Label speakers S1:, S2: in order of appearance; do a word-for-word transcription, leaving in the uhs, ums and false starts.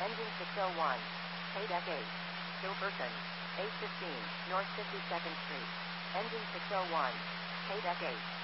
S1: Engine six oh one. K deck eight. Gilberton. eight fifteen, North fifty-second Street. Engine six oh one. K deck eight.